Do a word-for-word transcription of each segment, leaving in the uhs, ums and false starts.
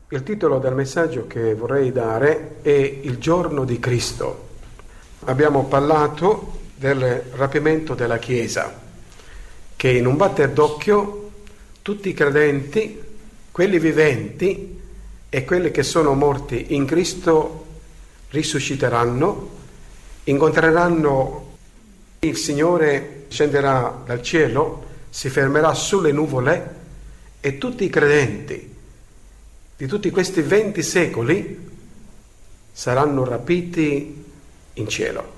Il titolo del messaggio che vorrei dare è Il giorno di Cristo. Abbiamo parlato del rapimento della Chiesa, che in un batter d'occhio tutti i credenti, quelli viventi e quelli che sono morti in Cristo risusciteranno, incontreranno il Signore, scenderà dal cielo, si fermerà sulle nuvole e tutti i credenti di tutti questi venti secoli saranno rapiti in cielo.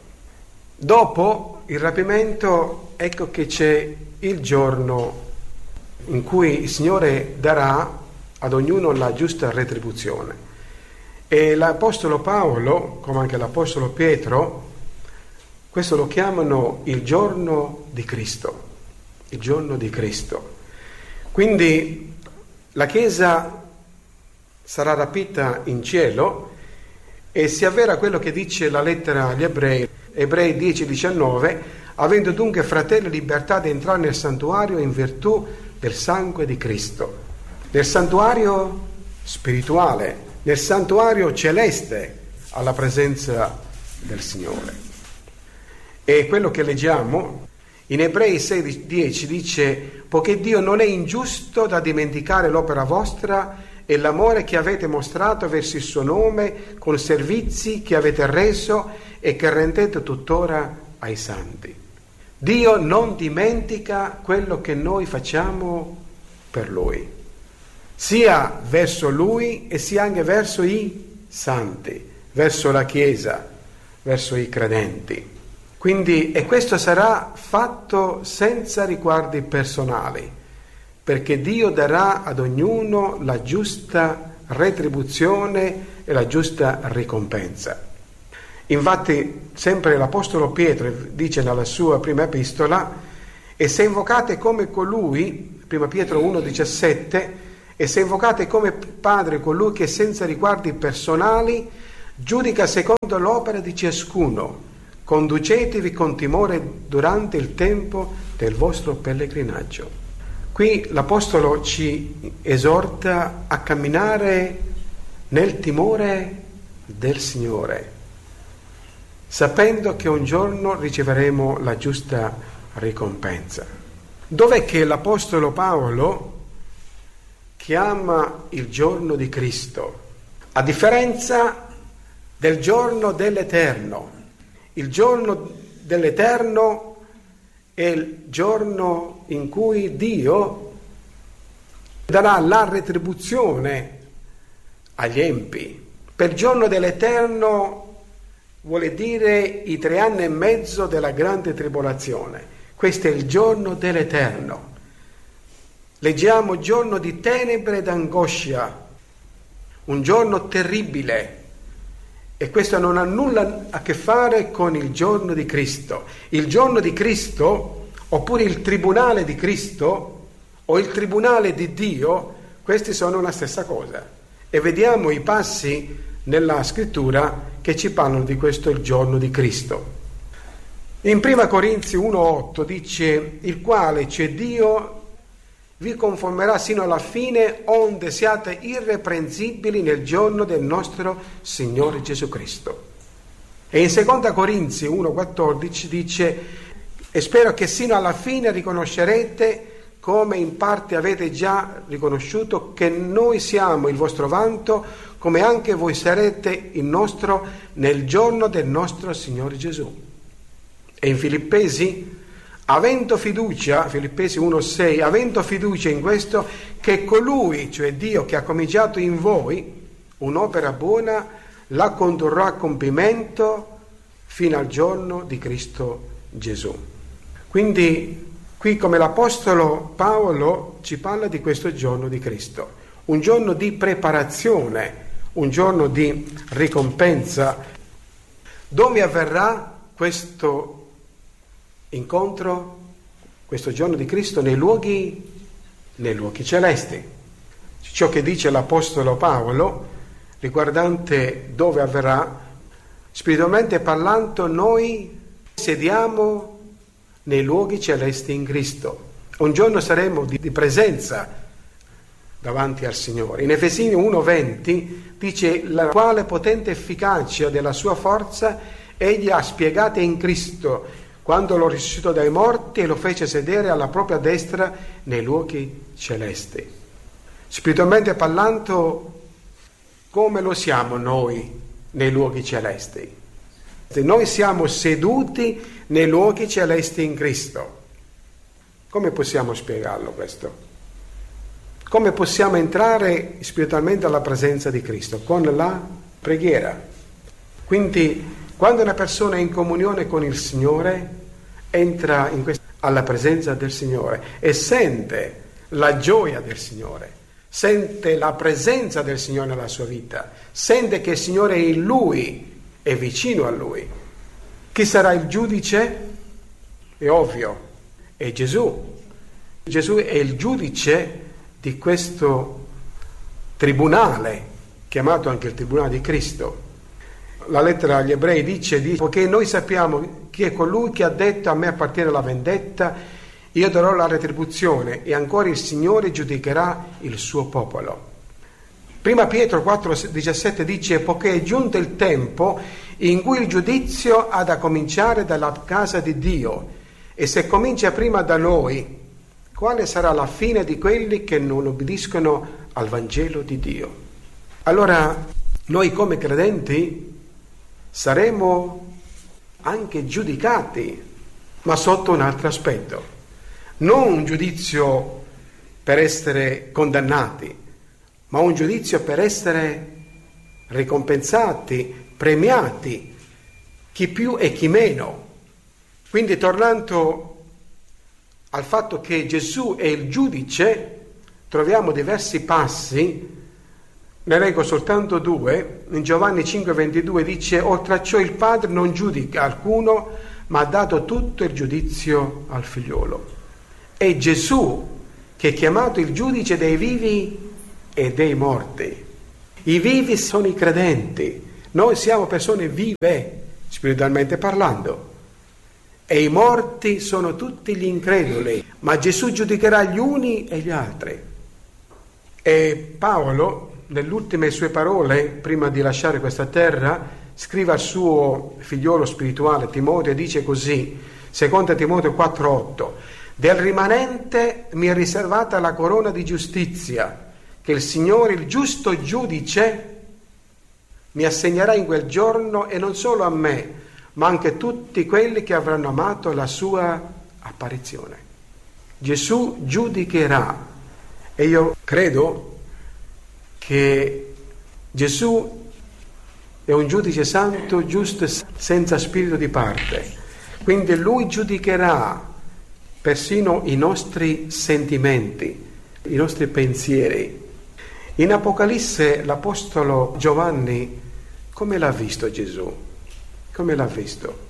Dopo il rapimento, ecco che c'è il giorno in cui il Signore darà ad ognuno la giusta retribuzione. E l'Apostolo Paolo, come anche l'Apostolo Pietro, questo lo chiamano il giorno di Cristo, il giorno di Cristo. Quindi la Chiesa sarà rapita in cielo e si avvera quello che dice la lettera agli Ebrei, Ebrei dieci diciannove, avendo dunque, fratelli, libertà di entrare nel santuario in virtù del sangue di Cristo, nel santuario spirituale, nel santuario celeste, alla presenza del Signore. E quello che leggiamo in Ebrei sei dieci dice: poiché Dio non è ingiusto da dimenticare l'opera vostra e l'amore che avete mostrato verso il suo nome con servizi che avete reso e che rendete tuttora ai santi. Dio non dimentica quello che noi facciamo per Lui, sia verso Lui e sia anche verso i santi, verso la Chiesa, verso i credenti. Quindi, e questo sarà fatto senza riguardi personali, perché Dio darà ad ognuno la giusta retribuzione e la giusta ricompensa. Infatti, sempre l'Apostolo Pietro dice nella sua prima epistola: e se invocate come colui, prima Pietro uno diciassette, e se invocate come Padre colui che senza riguardi personali giudica secondo l'opera di ciascuno, conducetevi con timore durante il tempo del vostro pellegrinaggio. Qui l'Apostolo ci esorta a camminare nel timore del Signore, sapendo che un giorno riceveremo la giusta ricompensa. Dov'è che l'Apostolo Paolo chiama il giorno di Cristo? A differenza del giorno dell'Eterno. Il giorno dell'Eterno è il giorno in cui Dio darà la retribuzione agli empi. Per giorno dell'Eterno vuole dire i tre anni e mezzo della grande tribolazione. Questo è il giorno dell'Eterno. Leggiamo giorno di tenebre ed angoscia, un giorno terribile. E questo non ha nulla a che fare con il giorno di Cristo. Il giorno di Cristo, oppure il tribunale di Cristo, o il tribunale di Dio, questi sono la stessa cosa. E vediamo i passi nella scrittura che ci parlano di questo, il giorno di Cristo. In prima Corinzi uno otto dice: il quale, cioè Dio, vi conformerà sino alla fine, onde siate irreprensibili nel giorno del nostro Signore Gesù Cristo. E in seconda Corinzi uno quattordici dice: e spero che sino alla fine riconoscerete, come in parte avete già riconosciuto, che noi siamo il vostro vanto, come anche voi sarete il nostro nel giorno del nostro Signore Gesù. E in Filippesi, avendo fiducia, Filippesi uno sei, avendo fiducia in questo, che colui, cioè Dio, che ha cominciato in voi un'opera buona, la condurrà a compimento fino al giorno di Cristo Gesù. Quindi qui, come l'Apostolo Paolo ci parla di questo giorno di Cristo, un giorno di preparazione, un giorno di ricompensa. Dove avverrà questo incontro, questo giorno di Cristo? Nei luoghi, nei luoghi celesti. Ciò che dice l'Apostolo Paolo riguardante dove avverrà, spiritualmente parlando, noi sediamo nei luoghi celesti in Cristo. Un giorno saremo di, di presenza davanti al Signore. In Efesini uno venti dice: la quale potente efficacia della sua forza egli ha spiegata in Cristo, quando lo risuscitò dai morti e lo fece sedere alla propria destra nei luoghi celesti. Spiritualmente parlando, come lo siamo noi nei luoghi celesti? Noi siamo seduti nei luoghi celesti in Cristo. Come possiamo spiegarlo questo? Come possiamo entrare spiritualmente alla presenza di Cristo? Con la preghiera. Quindi, quando una persona è in comunione con il Signore, entra in questa, alla presenza del Signore e sente la gioia del Signore, sente la presenza del Signore nella sua vita, sente che il Signore è in Lui, è vicino a Lui. Chi sarà il giudice? È ovvio, è Gesù. Gesù è il giudice di questo tribunale, chiamato anche il tribunale di Cristo. La lettera agli ebrei dice, dice poiché noi sappiamo chi è colui che ha detto: a me appartiene la vendetta, io darò la retribuzione, e ancora il Signore giudicherà il suo popolo. Prima Pietro quattro diciassette dice: poiché è giunto il tempo in cui il giudizio ha da cominciare dalla casa di Dio, e se comincia prima da noi, quale sarà la fine di quelli che non obbediscono al Vangelo di Dio? Allora, noi come credenti saremo anche giudicati, ma sotto un altro aspetto. Non un giudizio per essere condannati, ma un giudizio per essere ricompensati, premiati, chi più e chi meno. Quindi, tornando al fatto che Gesù è il giudice, troviamo diversi passi. Ne leggo soltanto due. In Giovanni cinque ventidue dice: oltre a ciò il Padre non giudica alcuno, ma ha dato tutto il giudizio al figliolo. È Gesù che è chiamato il giudice dei vivi e dei morti. I vivi sono i credenti, noi siamo persone vive, spiritualmente parlando, e i morti sono tutti gli increduli, ma Gesù giudicherà gli uni e gli altri. E Paolo, nelle ultime sue parole, prima di lasciare questa terra, scrive al suo figliolo spirituale Timoteo e dice così, secondo Timoteo quattro otto: del rimanente mi è riservata la corona di giustizia, che il Signore, il giusto giudice, mi assegnerà in quel giorno, e non solo a me, ma anche tutti quelli che avranno amato la sua apparizione. Gesù giudicherà, e io credo che Gesù è un giudice santo, giusto, senza spirito di parte. Quindi Lui giudicherà persino i nostri sentimenti, i nostri pensieri. In Apocalisse l'Apostolo Giovanni come l'ha visto Gesù? Come l'ha visto?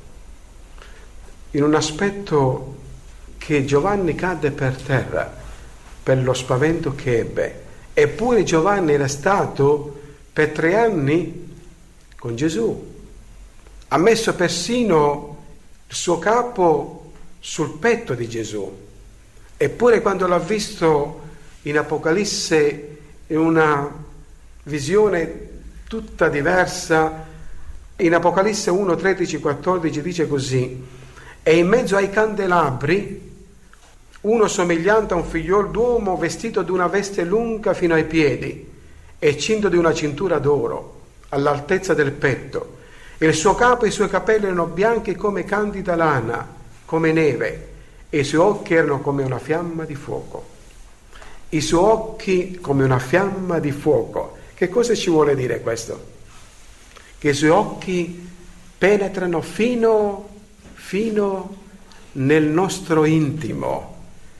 In un aspetto che Giovanni cadde per terra per lo spavento che ebbe. Eppure Giovanni era stato per tre anni con Gesù. Ha messo persino il suo capo sul petto di Gesù. Eppure quando l'ha visto in Apocalisse in una visione tutta diversa, in Apocalisse uno tredici quattordici dice così: e in mezzo ai candelabri uno somigliante a un figliol d'uomo, vestito di una veste lunga fino ai piedi e cinto di una cintura d'oro all'altezza del petto. Il suo capo e i suoi capelli erano bianchi come candida lana, come neve, e i suoi occhi erano come una fiamma di fuoco. I suoi occhi come una fiamma di fuoco. Che cosa ci vuole dire questo? Che i suoi occhi penetrano fino, fino nel nostro intimo.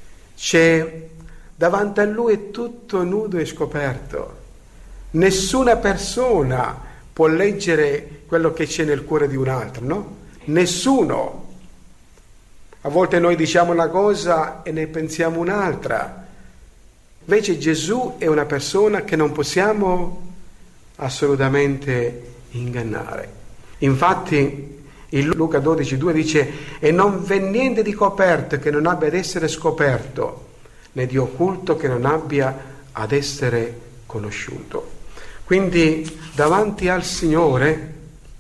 C'è davanti a Lui è tutto nudo e scoperto. Nessuna persona può leggere quello che c'è nel cuore di un altro, no? Nessuno. A volte noi diciamo una cosa e ne pensiamo un'altra. Invece Gesù è una persona che non possiamo assolutamente ingannare. Infatti in Luca dodici due dice: e non v'è niente di coperto che non abbia ad essere scoperto, né di occulto che non abbia ad essere conosciuto. Quindi davanti al Signore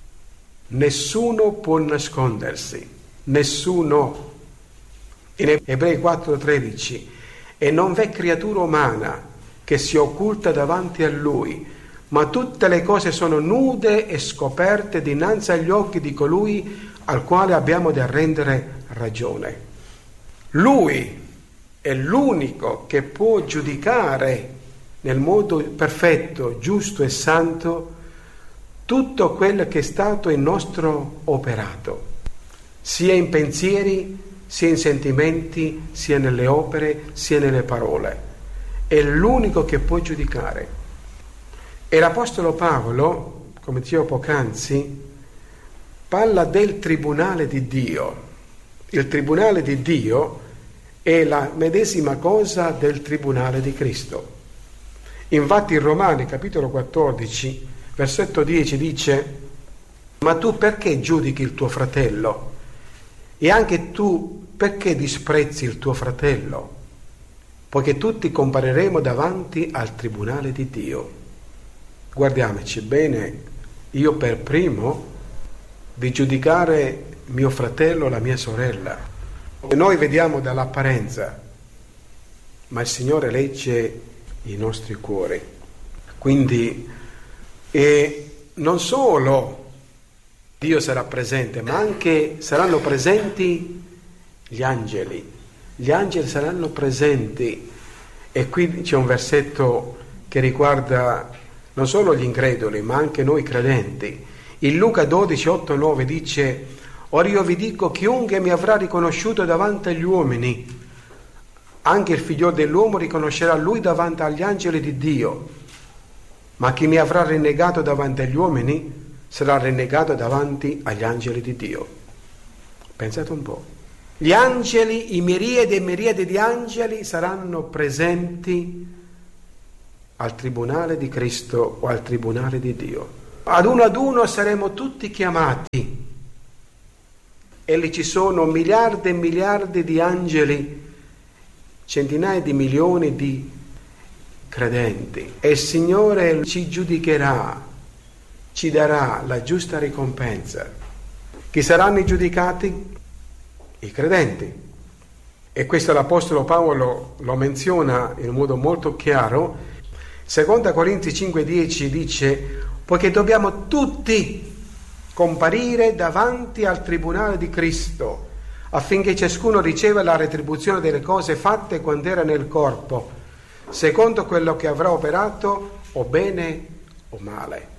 nessuno può nascondersi, nessuno. In Ebrei quattro tredici, e non v'è creatura umana che si occulta davanti a Lui, ma tutte le cose sono nude e scoperte dinanzi agli occhi di colui al quale abbiamo da rendere ragione. Lui è l'unico che può giudicare nel modo perfetto, giusto e santo tutto quello che è stato il nostro operato, sia in pensieri, sia in sentimenti, sia nelle opere, sia nelle parole. È l'unico che può giudicare. E l'Apostolo Paolo, come dicevo poc'anzi, parla del tribunale di Dio. Il tribunale di Dio è la medesima cosa del tribunale di Cristo. Infatti in Romani capitolo quattordici versetto dieci dice: ma tu perché giudichi il tuo fratello? E anche tu perché disprezzi il tuo fratello? Poiché tutti compariremo davanti al tribunale di Dio. Guardiamoci bene, io per primo, di giudicare mio fratello o la mia sorella. E noi vediamo dall'apparenza, ma il Signore legge i nostri cuori. Quindi, e non solo Dio sarà presente, ma anche saranno presenti gli angeli. Gli angeli saranno presenti. E qui c'è un versetto che riguarda non solo gli increduli, ma anche noi credenti. In Luca dodici, otto, nove dice: ora io vi dico, chiunque mi avrà riconosciuto davanti agli uomini, anche il figlio dell'uomo riconoscerà lui davanti agli angeli di Dio. Ma chi mi avrà rinnegato davanti agli uomini sarà rinnegato davanti agli angeli di Dio. Pensate un po'. Gli angeli, i miriadi e miriadi di angeli saranno presenti al tribunale di Cristo o al tribunale di Dio. Ad uno ad uno saremo tutti chiamati. E lì ci sono miliardi e miliardi di angeli, centinaia di milioni di credenti. E il Signore ci giudicherà, ci darà la giusta ricompensa. Chi saranno i giudicati? I credenti. E questo l'Apostolo Paolo lo menziona in modo molto chiaro. Seconda Corinzi cinque dieci dice: poiché dobbiamo tutti comparire davanti al tribunale di Cristo, affinché ciascuno riceva la retribuzione delle cose fatte quando era nel corpo, secondo quello che avrà operato, o bene o male.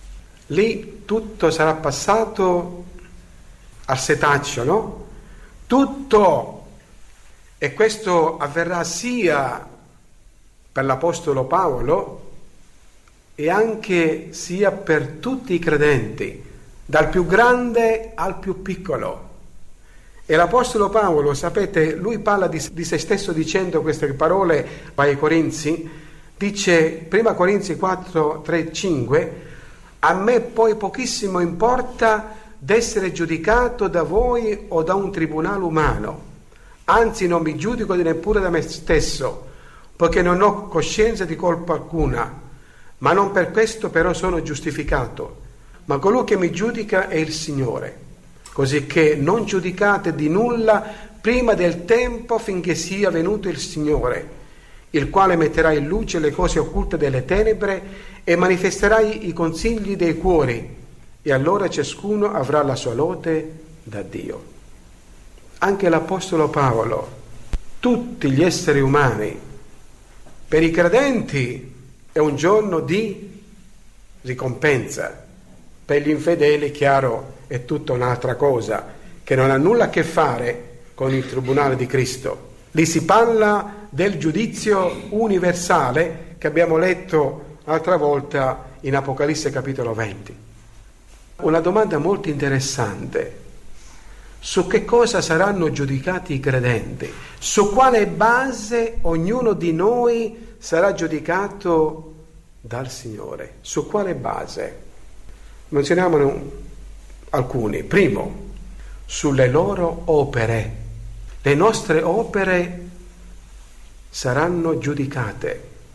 Lì tutto sarà passato al setaccio, no? Tutto. E questo avverrà sia per l'Apostolo Paolo e anche sia per tutti i credenti, dal più grande al più piccolo. E l'Apostolo Paolo, sapete, lui parla di, di se stesso dicendo queste parole ai Corinzi, dice, prima Corinzi quattro, tre, cinque, a me poi pochissimo importa d'essere giudicato da voi o da un tribunale umano, anzi non mi giudico neppure da me stesso, poiché non ho coscienza di colpa alcuna, ma non per questo però sono giustificato, ma colui che mi giudica è il Signore. Così che non giudicate di nulla prima del tempo finché sia venuto il Signore, il quale metterà in luce le cose occulte delle tenebre e manifesterà i consigli dei cuori, e allora ciascuno avrà la sua lode da Dio. Anche l'Apostolo Paolo, tutti gli esseri umani, per i credenti è un giorno di ricompensa, per gli infedeli, chiaro, è tutta un'altra cosa, che non ha nulla a che fare con il tribunale di Cristo. Lì si parla del giudizio universale che abbiamo letto l'altra volta in Apocalisse capitolo venti. Una domanda molto interessante: su che cosa saranno giudicati i credenti? Su quale base ognuno di noi sarà giudicato dal Signore? Su quale base? Menzioniamone alcuni. Primo, sulle loro opere. Le nostre opere saranno giudicate.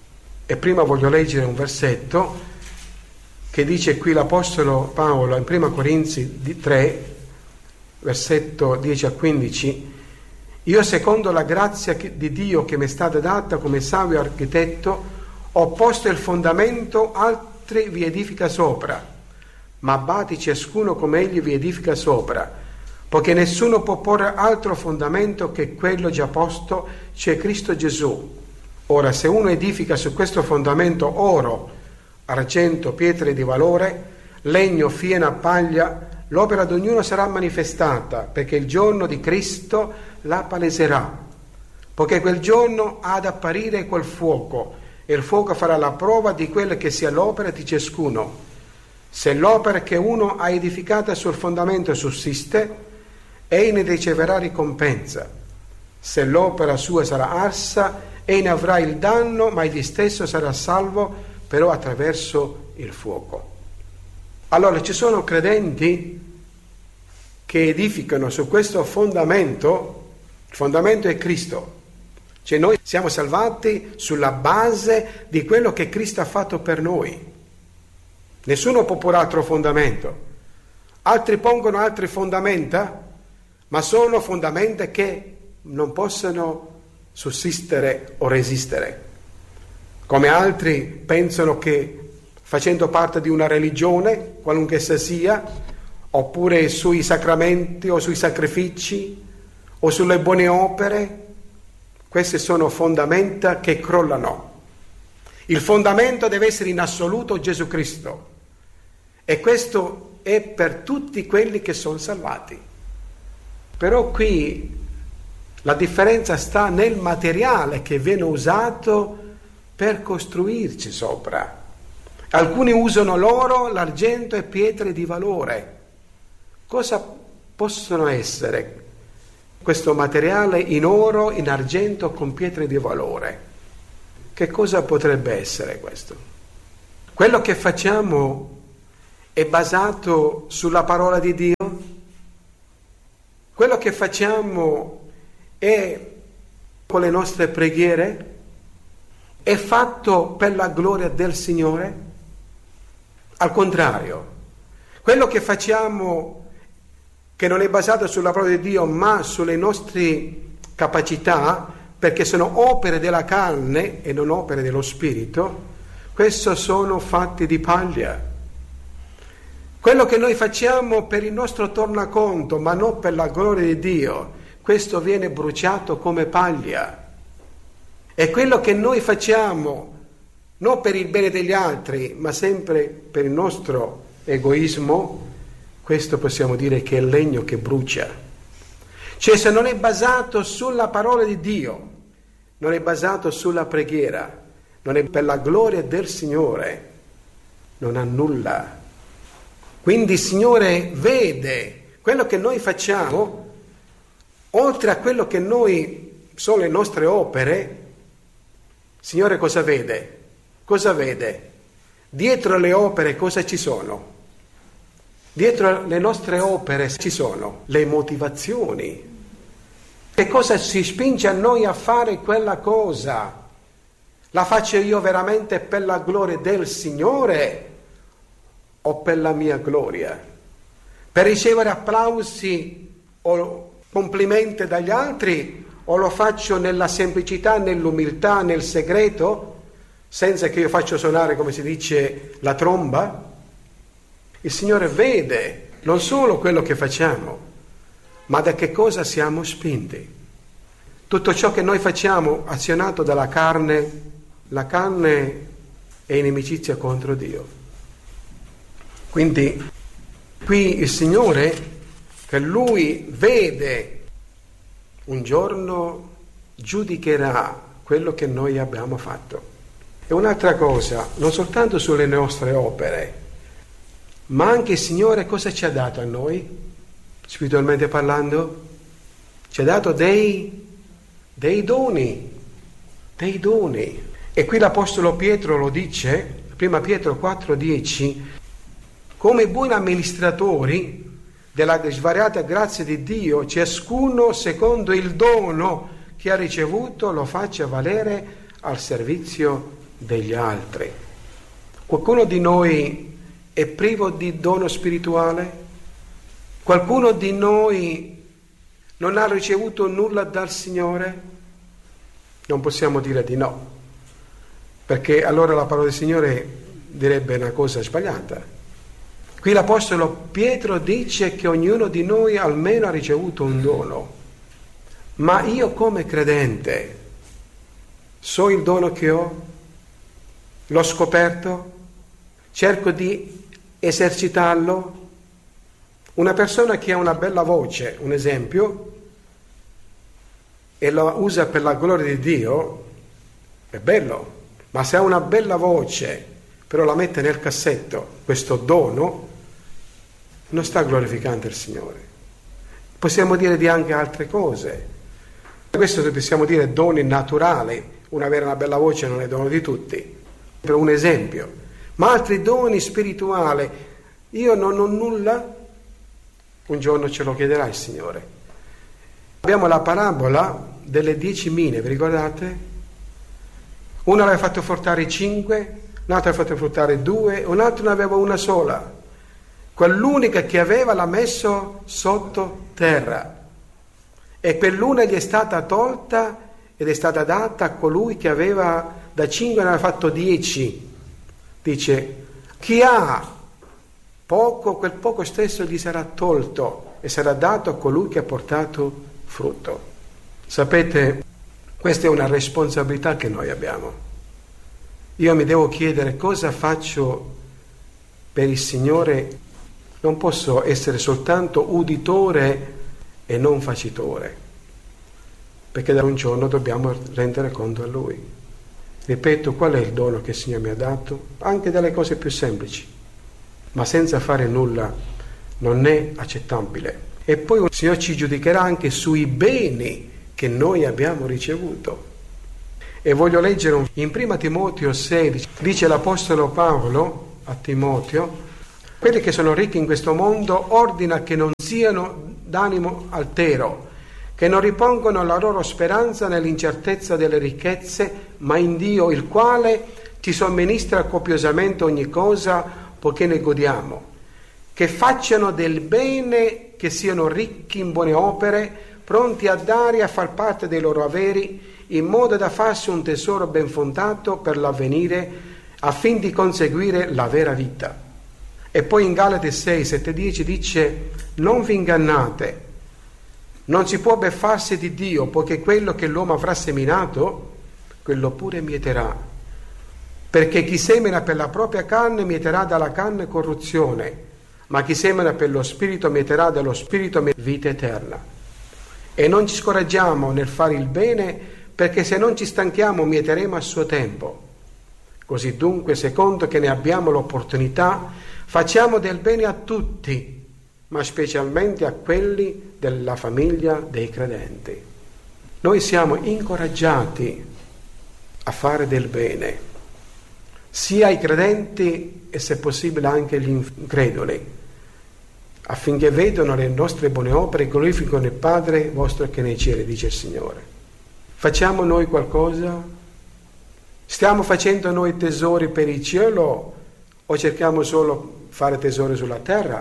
E prima voglio leggere un versetto che dice qui l'Apostolo Paolo in prima Corinzi tre, versetto dieci a quindici: io secondo la grazia di Dio che mi è stata data come savio architetto ho posto il fondamento, altri vi edifica sopra, ma badi ciascuno come egli vi edifica sopra, poiché nessuno può porre altro fondamento che quello già posto, cioè Cristo Gesù. Ora se uno edifica su questo fondamento oro, argento, pietre di valore, legno, fiena, paglia, l'opera di ognuno sarà manifestata, perché il giorno di Cristo la paleserà, poiché quel giorno ha ad apparire quel fuoco, e il fuoco farà la prova di quella che sia l'opera di ciascuno. Se l'opera che uno ha edificata sul fondamento sussiste, egli ne riceverà ricompensa. Se l'opera sua sarà arsa, egli ne avrà il danno, ma egli stesso sarà salvo, però attraverso il fuoco. Allora ci sono credenti che edificano su questo fondamento. Il fondamento è Cristo, cioè noi siamo salvati sulla base di quello che Cristo ha fatto per noi. Nessuno può porre altro fondamento. Altri pongono altre fondamenta, ma sono fondamenta che non possono sussistere o resistere. Come altri pensano che facendo parte di una religione, qualunque essa sia, oppure sui sacramenti o sui sacrifici o sulle buone opere, queste sono fondamenta che crollano. Il fondamento deve essere in assoluto Gesù Cristo, e questo è per tutti quelli che sono salvati. Però qui la differenza sta nel materiale che viene usato per costruirci sopra. Alcuni usano l'oro, l'argento e pietre di valore. Cosa possono essere questo materiale in oro, in argento, con pietre di valore? Che cosa potrebbe essere questo? Quello che facciamo è basato sulla parola di Dio? Quello che facciamo è con le nostre preghiere? È fatto per la gloria del Signore? Al contrario, quello che facciamo che non è basato sulla parola di Dio ma sulle nostre capacità, perché sono opere della carne e non opere dello Spirito, questi sono fatti di paglia. Quello che noi facciamo per il nostro tornaconto ma non per la gloria di Dio, questo viene bruciato come paglia. E quello che noi facciamo non per il bene degli altri, ma sempre per il nostro egoismo, questo possiamo dire che è il legno che brucia. Cioè se non è basato sulla parola di Dio, non è basato sulla preghiera, non è per la gloria del Signore, non ha nulla. Quindi il Signore vede quello che noi facciamo, oltre a quello che noi sono le nostre opere. Signore cosa vede? Cosa vede? Dietro le opere cosa ci sono? Dietro le nostre opere ci sono le motivazioni. Che cosa ci spinge a noi a fare quella cosa? La faccio io veramente per la gloria del Signore o per la mia gloria? Per ricevere applausi o complimenti dagli altri, o lo faccio nella semplicità, nell'umiltà, nel segreto, senza che io faccia suonare, come si dice, la tromba? Il Signore vede non solo quello che facciamo, ma da che cosa siamo spinti. Tutto ciò che noi facciamo azionato dalla carne, la carne è inimicizia contro Dio. Quindi qui il Signore, che Lui vede, un giorno giudicherà quello che noi abbiamo fatto. E un'altra cosa, non soltanto sulle nostre opere, ma anche il Signore cosa ci ha dato a noi, spiritualmente parlando? Ci ha dato dei, dei doni, dei doni. E qui l'Apostolo Pietro lo dice, prima Pietro quattro dieci, come buoni amministratori della svariata grazia di Dio, ciascuno secondo il dono che ha ricevuto lo faccia valere al servizio degli altri. Qualcuno di noi è privo di dono spirituale? Qualcuno di noi non ha ricevuto nulla dal Signore? Non possiamo dire di no, perché allora la parola del Signore direbbe una cosa sbagliata. Qui l'Apostolo Pietro dice che ognuno di noi almeno ha ricevuto un dono, ma io come credente so il dono che ho? L'ho scoperto? Cerco di esercitarlo? Una persona che ha una bella voce, un esempio, e la usa per la gloria di Dio, è bello, ma se ha una bella voce, però la mette nel cassetto, questo dono, non sta glorificando il Signore. Possiamo dire di anche altre cose. Questo possiamo dire doni naturali, un avere una bella voce non è dono di tutti, per un esempio. Ma altri doni spirituali, io non ho nulla, un giorno ce lo chiederà il Signore. Abbiamo la parabola delle dieci mine, vi ricordate? Una aveva fatto fruttare cinque, un'altra aveva fatto fruttare due, un altro ne aveva una sola. Quell'unica che aveva l'ha messo sotto terra e quell'una gli è stata tolta ed è stata data a colui che aveva da cinque ne aveva fatto dieci. Dice, chi ha poco, quel poco stesso gli sarà tolto e sarà dato a colui che ha portato frutto. Sapete, questa è una responsabilità che noi abbiamo. Io mi devo chiedere cosa faccio per il Signore. Non posso essere soltanto uditore e non facitore, perché da un giorno dobbiamo rendere conto a Lui. Ripeto, qual è il dono che il Signore mi ha dato? Anche delle cose più semplici, ma senza fare nulla non è accettabile. E poi il Signore ci giudicherà anche sui beni che noi abbiamo ricevuto. E voglio leggere un... in prima Timoteo sedici, dice l'Apostolo Paolo a Timoteo, quelli che sono ricchi in questo mondo ordina che non siano d'animo altero, che non ripongono la loro speranza nell'incertezza delle ricchezze, ma in Dio, il quale ci somministra copiosamente ogni cosa, poiché ne godiamo, che facciano del bene, che siano ricchi in buone opere, pronti a dare e a far parte dei loro averi, in modo da farsi un tesoro ben fondato per l'avvenire, affin di conseguire la vera vita. E poi in Galati sei, sette, dieci dice, non vi ingannate, non si può beffarsi di Dio, poiché quello che l'uomo avrà seminato, quello pure mieterà. Perché chi semina per la propria carne mieterà dalla carne corruzione, ma chi semina per lo Spirito mieterà dallo Spirito vita eterna. E non ci scoraggiamo nel fare il bene, perché se non ci stanchiamo mieteremo a suo tempo. Così dunque, secondo che ne abbiamo l'opportunità, facciamo del bene a tutti, ma specialmente a quelli della famiglia dei credenti. Noi siamo incoraggiati a fare del bene, sia ai credenti e se possibile anche agli increduli, affinché vedano le nostre buone opere e glorificano il Padre vostro che è nei cieli, dice il Signore. Facciamo noi qualcosa? Stiamo facendo noi tesori per il cielo o cerchiamo solo fare tesori sulla terra?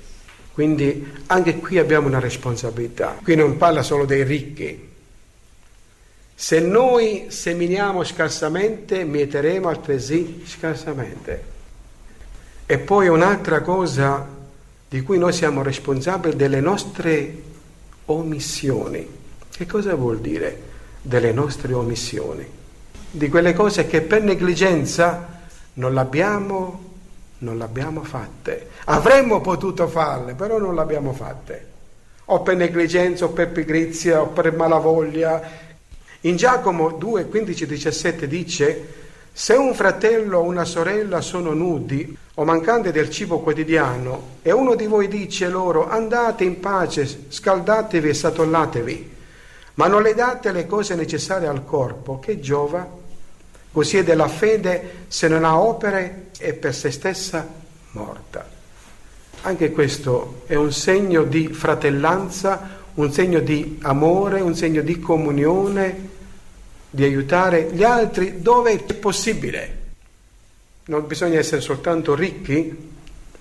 Quindi anche qui abbiamo una responsabilità. Qui non parla solo dei ricchi. Se noi seminiamo scarsamente, mieteremo altresì scarsamente. E poi un'altra cosa di cui noi siamo responsabili, delle nostre omissioni. Che cosa vuol dire delle nostre omissioni? Di quelle cose che per negligenza non l'abbiamo non l'abbiamo fatte. Avremmo potuto farle, però non l'abbiamo fatte. O per negligenza, o per pigrizia, o per malavoglia. In Giacomo due, quindici, diciassette dice: se un fratello o una sorella sono nudi o mancanti del cibo quotidiano, e uno di voi dice loro: andate in pace, scaldatevi e satollatevi, ma non le date le cose necessarie al corpo, che giova? Così è della fede, se non ha opere è per se stessa morta. Anche questo è un segno di fratellanza, un segno di amore, un segno di comunione di aiutare gli altri dove è possibile. Non bisogna essere soltanto ricchi.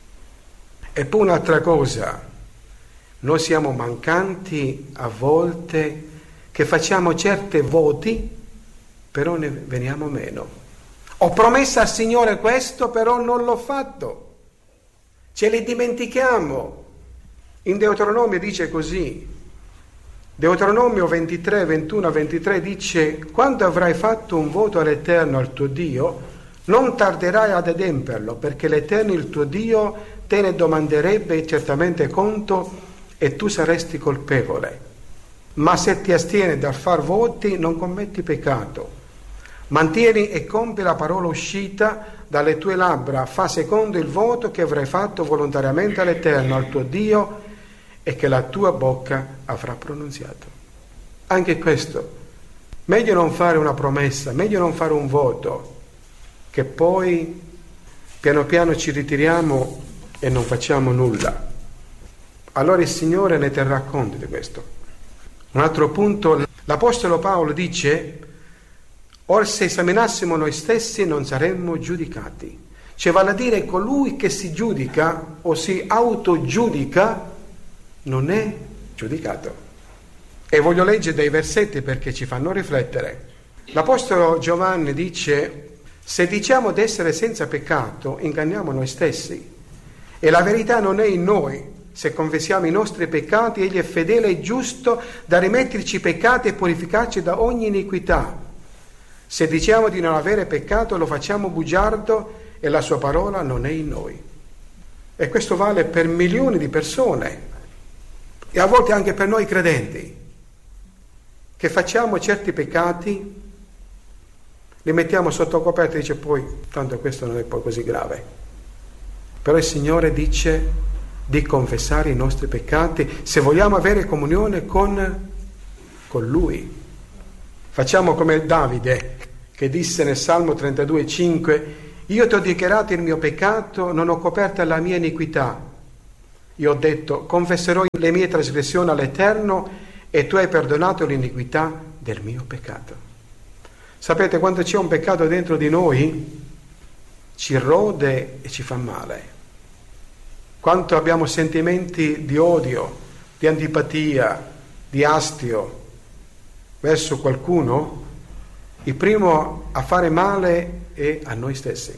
E poi un'altra cosa, noi siamo mancanti a volte che facciamo certe voti, però ne veniamo meno. Ho promesso al Signore questo, però non l'ho fatto. Ce li dimentichiamo. In Deuteronomio dice così. Deuteronomio ventitré, ventuno a ventitré dice: quando avrai fatto un voto all'Eterno, al tuo Dio, non tarderai ad ademperlo, perché l'Eterno, il tuo Dio, te ne domanderebbe certamente conto e tu saresti colpevole. Ma se ti astieni dal far voti, non commetti peccato. Mantieni e compi la parola uscita dalle tue labbra, fa secondo il voto che avrai fatto volontariamente all'Eterno, al tuo Dio, e che la tua bocca avrà pronunziato. Anche questo, meglio non fare una promessa, meglio non fare un voto, che poi piano piano ci ritiriamo e non facciamo nulla. Allora il Signore ne terrà conto di questo. Un altro punto, l'Apostolo Paolo dice: or se esaminassimo noi stessi non saremmo giudicati. Cioè, vale a dire, colui che si giudica o si autogiudica non è giudicato. E voglio leggere dei versetti perché ci fanno riflettere. L'Apostolo Giovanni dice: se diciamo di essere senza peccato, inganniamo noi stessi, e la verità non è in noi. Se confessiamo i nostri peccati, Egli è fedele e giusto da rimetterci i peccati e purificarci da ogni iniquità. Se diciamo di non avere peccato, lo facciamo bugiardo e la sua parola non è in noi. E questo vale per milioni di persone, e a volte anche per noi credenti, che facciamo certi peccati, li mettiamo sotto coperta e dice poi, tanto questo non è poi così grave. Però il Signore dice di confessare i nostri peccati se vogliamo avere comunione con, con Lui. Facciamo come Davide, che disse nel Salmo trentadue cinque: io ti ho dichiarato il mio peccato, non ho coperta la mia iniquità. Io ho detto: confesserò le mie trasgressioni all'Eterno, e tu hai perdonato l'iniquità del mio peccato. Sapete, quando c'è un peccato dentro di noi, ci rode e ci fa male. Quanto abbiamo sentimenti di odio, di antipatia, di astio verso qualcuno, il primo a fare male è a noi stessi.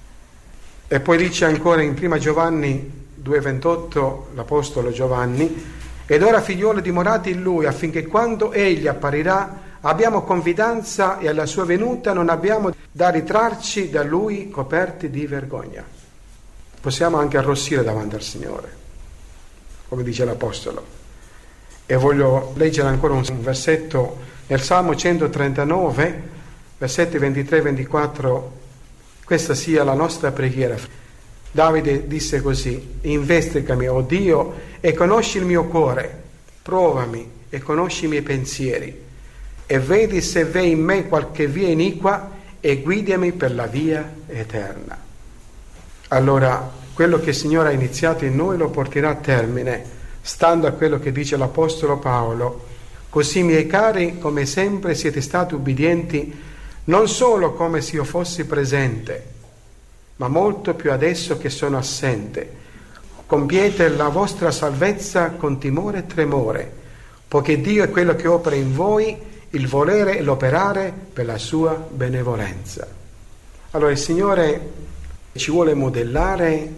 E poi dice ancora in prima Giovanni due ventotto l'Apostolo Giovanni: ed ora, figliuoli, dimorate in Lui, affinché quando Egli apparirà abbiamo confidenza e alla sua venuta non abbiamo da ritrarci da Lui coperti di vergogna. Possiamo anche arrossire davanti al Signore, come dice l'Apostolo. E voglio leggere ancora un versetto nel Salmo centotrentanove, versetti ventitré e ventiquattro. Questa sia la nostra preghiera. Davide disse così: investigami, o Dio, e conosci il mio cuore, provami e conosci i miei pensieri, e vedi se v'è in me qualche via iniqua, e guidami per la via eterna. Allora, quello che il Signore ha iniziato in noi lo porterà a termine, stando a quello che dice l'Apostolo Paolo: così, miei cari, come sempre siete stati ubbidienti, non solo come se io fossi presente, ma molto più adesso che sono assente. Compiete la vostra salvezza con timore e tremore, poiché Dio è quello che opera in voi il volere e l'operare per la sua benevolenza. Allora il Signore ci vuole modellare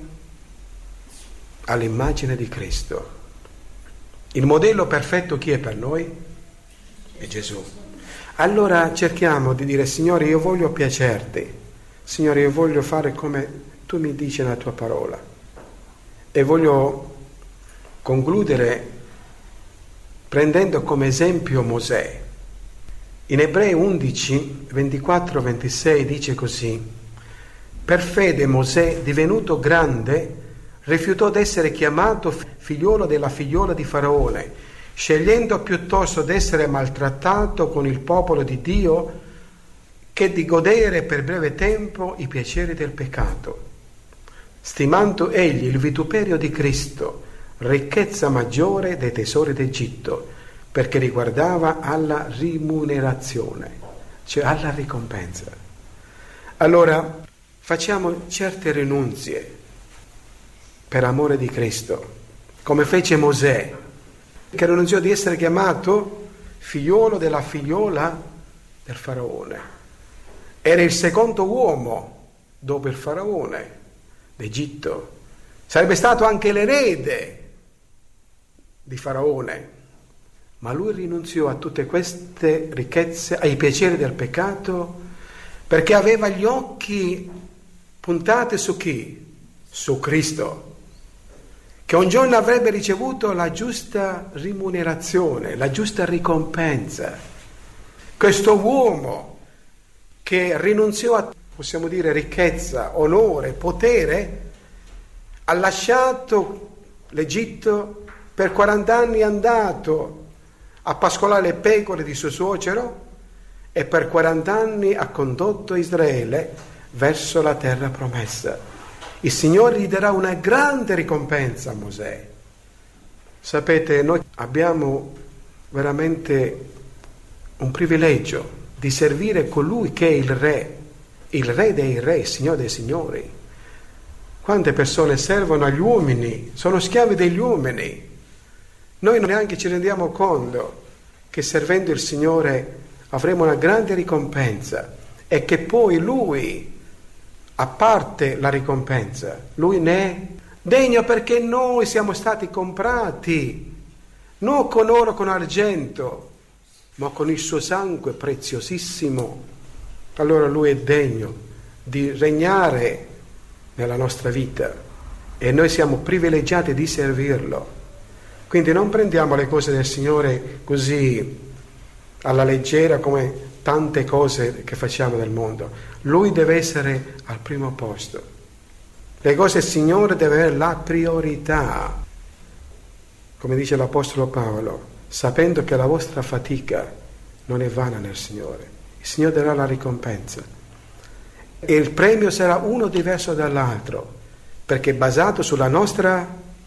all'immagine di Cristo. Il modello perfetto chi è per noi? È Gesù. Allora cerchiamo di dire: Signore, io voglio piacerti, Signore, io voglio fare come tu mi dici nella tua parola, e voglio concludere prendendo come esempio Mosè. In Ebrei undici, ventiquattro ventisei dice così: per fede Mosè, divenuto grande, rifiutò d'essere chiamato figliolo della figliola di Faraone, scegliendo piuttosto d'essere maltrattato con il popolo di Dio che di godere per breve tempo i piaceri del peccato, stimando egli il vituperio di Cristo, ricchezza maggiore dei tesori d'Egitto, perché riguardava alla rimunerazione. cioè alla ricompensa. Allora facciamo certe rinunzie per amore di Cristo, come fece Mosè, che rinunziò di essere chiamato figliolo della figliola del faraone. Era il secondo uomo dopo il faraone d'Egitto. Sarebbe stato anche l'erede di Faraone, ma lui rinunziò a tutte queste ricchezze, ai piaceri del peccato, perché aveva gli occhi puntati su chi? Su Cristo, che un giorno avrebbe ricevuto la giusta rimunerazione, la giusta ricompensa. Questo uomo che rinunziò a, possiamo dire, ricchezza, onore, potere, ha lasciato l'Egitto, per quaranta anni è andato a pascolare le pecore di suo suocero e per quaranta anni ha condotto Israele verso la terra promessa. Il Signore gli darà una grande ricompensa a Mosè. Sapete, noi abbiamo veramente un privilegio di servire colui che è il Re, il Re dei Re, il Signore dei Signori. Quante persone servono agli uomini, sono schiavi degli uomini. Noi non neanche ci rendiamo conto che servendo il Signore avremo una grande ricompensa e che poi Lui, a parte la ricompensa, Lui ne è degno, perché noi siamo stati comprati, non con oro, con argento, ma con il suo sangue preziosissimo. Allora Lui è degno di regnare nella nostra vita e noi siamo privilegiati di servirlo. Quindi non prendiamo le cose del Signore così alla leggera come tante cose che facciamo nel mondo. Lui deve essere al primo posto. Le cose del Signore deve avere la priorità, come dice l'Apostolo Paolo, sapendo che la vostra fatica non è vana nel Signore. Il Signore darà la ricompensa e il premio sarà uno diverso dall'altro, perché è basato sulla nostra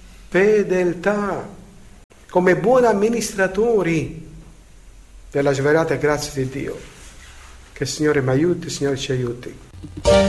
fedeltà come buoni amministratori della svelata grazia di Dio. Che il Signore mi aiuti, il Signore ci aiuti.